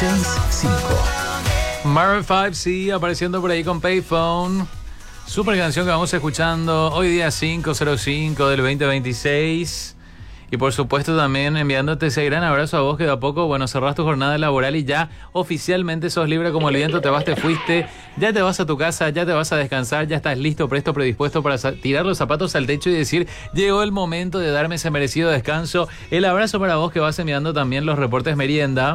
65. Maroon 5, sí, apareciendo por ahí con Payphone. Super canción que vamos escuchando hoy día 5/05 del 2026. Y por supuesto también enviándote ese gran abrazo a vos que de a poco, bueno, cerrás tu jornada laboral y ya oficialmente sos libre como el viento, te vas, te fuiste, ya te vas a tu casa, ya te vas a descansar, ya estás listo, presto, predispuesto para tirar los zapatos al techo y decir, llegó el momento de darme ese merecido descanso. El abrazo para vos que vas enviando también los reportes merienda.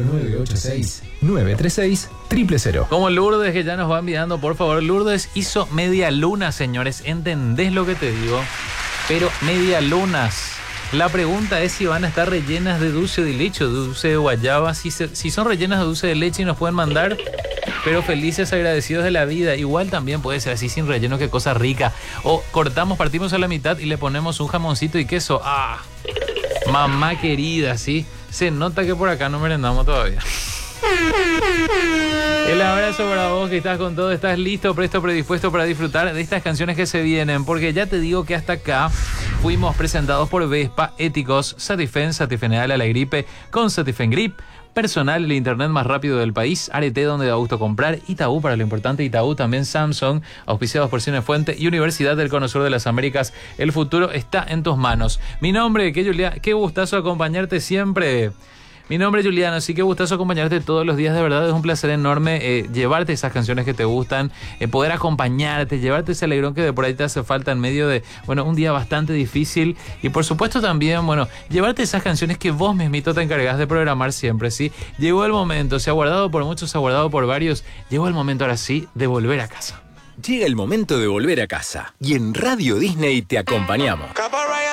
0986-936-000. Como Lourdes que ya nos va enviando, por favor. Lourdes hizo media luna, señores, ¿entendés lo que te digo? Pero media lunas. La pregunta es si van a estar rellenas de dulce de leche o dulce de guayaba. Si son rellenas de dulce de leche y nos pueden mandar, pero felices, agradecidos de la vida. Igual también puede ser así sin relleno, qué cosa rica. O cortamos, partimos a la mitad y le ponemos un jamoncito y queso. ¡Ah! Mamá querida, ¿sí? Se nota que por acá no merendamos todavía. El abrazo para vos que estás con todo, estás listo, presto, predispuesto para disfrutar de estas canciones que se vienen, porque ya te digo que hasta acá fuimos presentados por Vespa, éticos, Satifen, Satifeneal a la gripe, con Satifen Grip, personal, el internet más rápido del país, Arete donde da gusto comprar, Itaú para lo importante, Itaú también Samsung, auspiciados por Cinefuente y Universidad del Cono Sur de las Américas, el futuro está en tus manos. Mi nombre, qué gustazo acompañarte siempre. Mi nombre es Juliano, así que gustazo acompañarte todos los días, de verdad es un placer enorme llevarte esas canciones que te gustan, poder acompañarte, llevarte ese alegrón que de por ahí te hace falta en medio de, bueno, un día bastante difícil y por supuesto también, bueno, llevarte esas canciones que vos mismito te encargás de programar siempre, ¿sí? Llegó el momento, se ha guardado por muchos, se ha guardado por varios, llegó el momento ahora sí de volver a casa. Llega el momento de volver a casa y en Radio Disney te acompañamos.